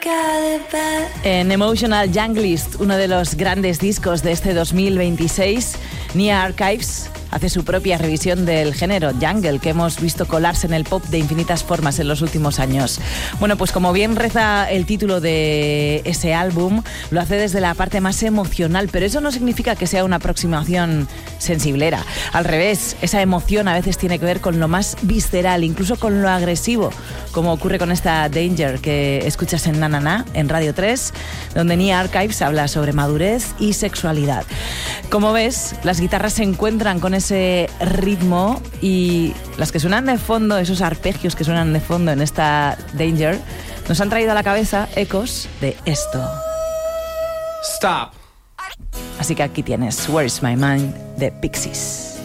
En Emotional Junglist, uno de los grandes discos de este 2026, Nia Archives hace su propia revisión del género jungle que hemos visto colarse en el pop de infinitas formas en los últimos años. Bueno, pues como bien reza el título de ese álbum, lo hace desde la parte más emocional, pero eso no significa que sea una aproximación sensiblera. Al revés, esa emoción a veces tiene que ver con lo más visceral, incluso con lo agresivo, como ocurre con esta Danger que escuchas en Na Na Na, en Radio 3, donde Nia Archives habla sobre madurez y sexualidad. Como ves, las guitarras se encuentran con ese ritmo y las que suenan de fondo, esos arpegios que suenan de fondo en esta Danger, nos han traído a la cabeza ecos de esto. Stop. Así que aquí tienes Where's My Mind de Pixies.